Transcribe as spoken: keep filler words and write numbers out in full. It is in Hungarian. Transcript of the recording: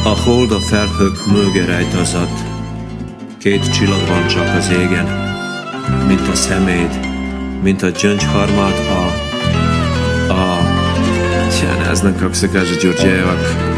A hold a felhők mögé rejtőzött, két csillag van csak az égen, mint a szeméd, mint a gyöngyharmát a... a... Tja, ez nem kapszik, ez a Gyurgyévak.